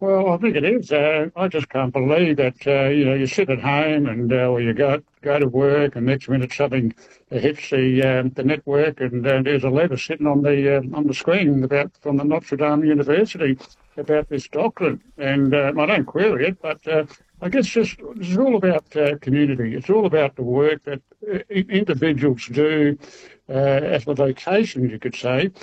Well, I think it is. I just can't believe that you sit at home and or you go to work, and next minute something hits the network, and there's a letter sitting on the screen about from the Notre Dame University about this doctorate, and I don't query it, but I guess just it's all about community. It's all about the work that individuals do as a vocation, you could say,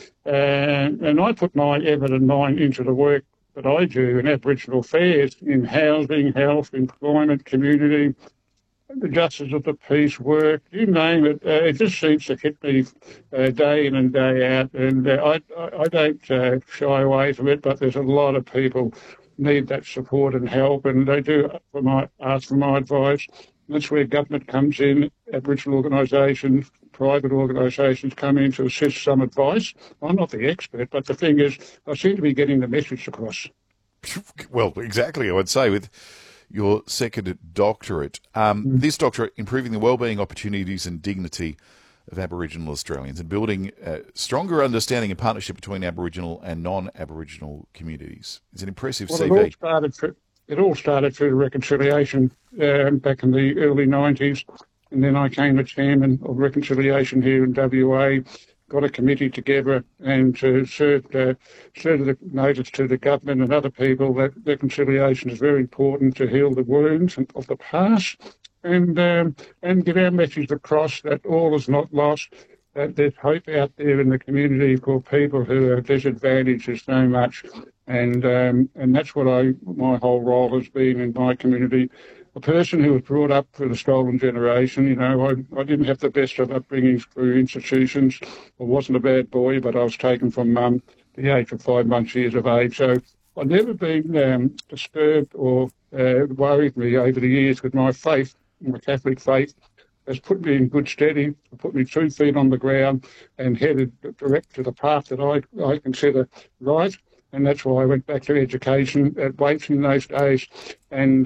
and I put my effort and mind into the work that I do in Aboriginal affairs, in housing, health, employment, community, the justice of the peace work, you name it. It just seems to hit me day in and day out, and I don't shy away from it. But there's a lot of people need that support and help, and they do ask for my advice. That's where government comes in, Aboriginal organisations, private organisations come in to assist some advice. I'm not the expert, but the thing is, I seem to be getting the message across. Well, exactly, I would say, with your second doctorate. This doctorate, improving the wellbeing, opportunities and dignity of Aboriginal Australians and building a stronger understanding and partnership between Aboriginal and non-Aboriginal communities. It's an impressive Well, CV. it all started through reconciliation back in the early 90s, and then I came as chairman of reconciliation here in WA, got a committee together and served the notice to the government and other people that reconciliation is very important to heal the wounds of the past and get our message across that all is not lost, that there's hope out there in the community for people who are disadvantaged so much. And that's what my whole role has been in my community. A person who was brought up for the stolen generation, I didn't have the best of upbringings through institutions. I wasn't a bad boy, but I was taken from mum at the age of 5 months, years of age. So I've never been disturbed or worried me over the years with my faith, my Catholic faith, has put me in good steady, put me 2 feet on the ground and headed direct to the path that I consider right. And that's why I went back to education at Waits in those days, and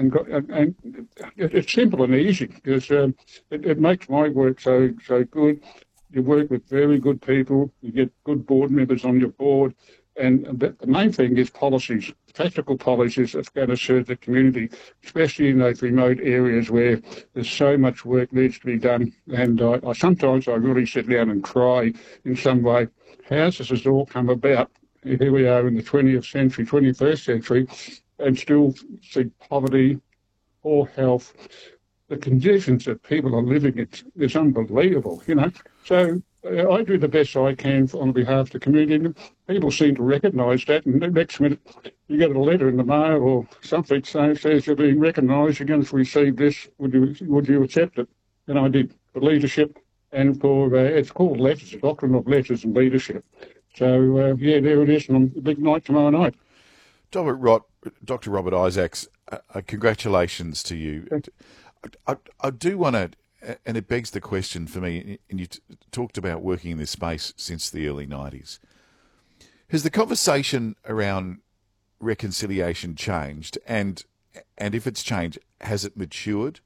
it's simple and easy because it makes my work so good. You work with very good people, you get good board members on your board, and the main thing is policies, practical policies that's going to serve the community, especially in those remote areas where there's so much work needs to be done. And sometimes I really sit down and cry in some way. How does this all come about? Here we are in the 20th century, 21st century, and still see poverty, poor health. The conditions that people are living in is unbelievable, So I do the best I can on behalf of the community. People seem to recognise that, and the next minute you get a letter in the mail or something saying says you're being recognised, you're going to receive this. Would you accept it? And I did, for leadership and for it's called letters, Doctrine of Letters and Leadership. So, there it is, and a big night tomorrow night. Dr. Robert Isaacs, congratulations to you. I do want to, and it begs the question for me, and you talked about working in this space since the early 90s. Has the conversation around reconciliation changed? And if it's changed, has it matured?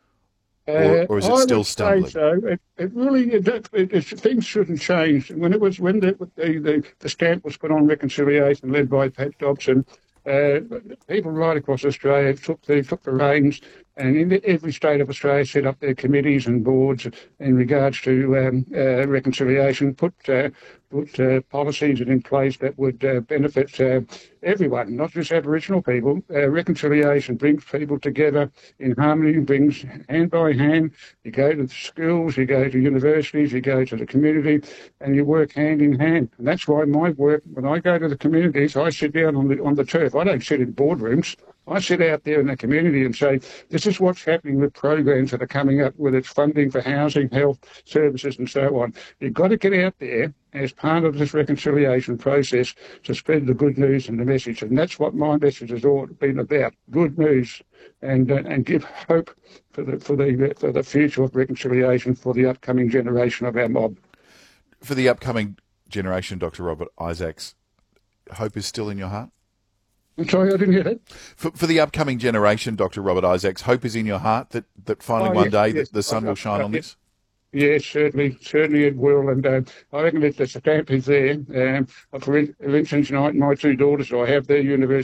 Or is it still stumbling? So. It really things shouldn't change. When the stamp was put on reconciliation, led by Pat Dobson, people right across Australia took the reins, and in every state of Australia set up their committees and boards in regards to reconciliation, put policies in place that would benefit everyone, not just Aboriginal people. Reconciliation brings people together in harmony, brings hand by hand. You go to the schools, you go to universities, you go to the community, and you work hand in hand. And that's why my work, when I go to the communities, I sit down on the turf. I don't sit in boardrooms. I sit out there in the community and say, this is what's happening with programs that are coming up, whether it's funding for housing, health, services and so on. You've got to get out there as part of this reconciliation process to spread the good news and the message. And that's what my message has all been about, good news, and give hope for the future of reconciliation for the upcoming generation of our mob. For the upcoming generation, Dr. Robert Isaacs, hope is still in your heart? I'm sorry, I didn't hear that. For the upcoming generation, Dr. Robert Isaacs, hope is in your heart that finally one day the sun will shine on this? Yes, certainly it will. And I reckon that the stamp is there. For instance, my 2 daughters, I have their university